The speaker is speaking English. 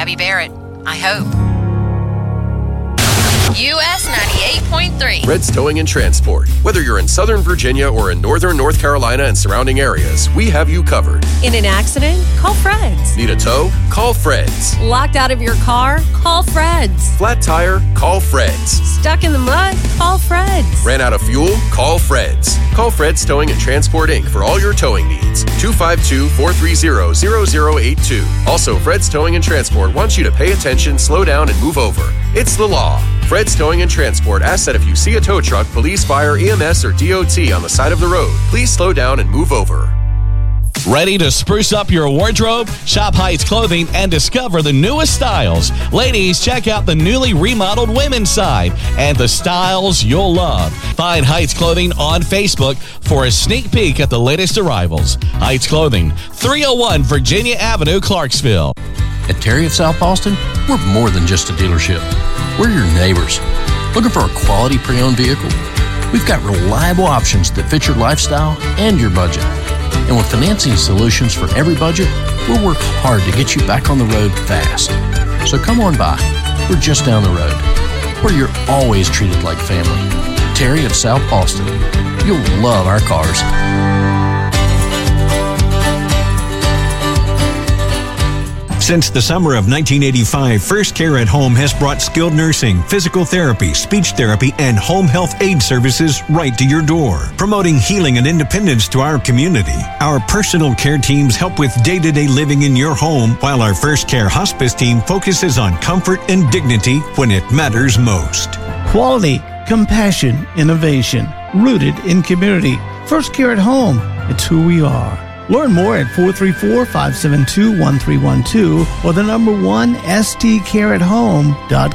Gabby Barrett. I hope. US 98.3. Fred's Towing and Transport. Whether you're in Southern Virginia or in Northern North Carolina and surrounding areas, we have you covered. In an accident? Call Fred's. Need a tow? Call Fred's. Locked out of your car? Call Fred's. Flat tire? Call Fred's. Stuck in the mud? Call Fred's. Ran out of fuel? Call Fred's. Call Fred's Towing and Transport, Inc. for all your towing needs. 252-430-0082. Also, Fred's Towing and Transport wants you to pay attention, slow down, and move over. It's the law. Fred's Towing and Transport asks that if you see a tow truck, police, fire, EMS, or DOT on the side of the road, please slow down and move over. Ready to spruce up your wardrobe? Shop Heights Clothing and discover the newest styles. Ladies, check out the newly remodeled women's side and the styles you'll love. Find Heights Clothing on Facebook for a sneak peek at the latest arrivals. Heights Clothing, 301 Virginia Avenue, Clarksville. At Terry of South Boston, we're more than just a dealership. We're your neighbors. Looking for a quality pre-owned vehicle? We've got reliable options that fit your lifestyle and your budget. And with financing solutions for every budget, we'll work hard to get you back on the road fast. So come on by. We're just down the road, where you're always treated like family. Terry of South Boston. You'll love our cars. Since the summer of 1985, First Care at Home has brought skilled nursing, physical therapy, speech therapy, and home health aid services right to your door, promoting healing and independence to our community. Our personal care teams help with day-to-day living in your home, while our First Care hospice team focuses on comfort and dignity when it matters most. Quality, compassion, innovation, rooted in community. First Care at Home, it's who we are. Learn more at 434-572-1312 or the number 1 stcareathome.com.